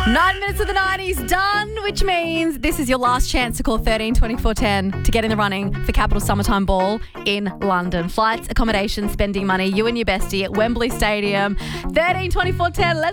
9 minutes of the 90s done, which means this is your last chance to call 13 24 10 to get in the running for Capital Summertime Ball in London. Flights, accommodation, spending money, you and your bestie at Wembley Stadium. 13 24 10. Let's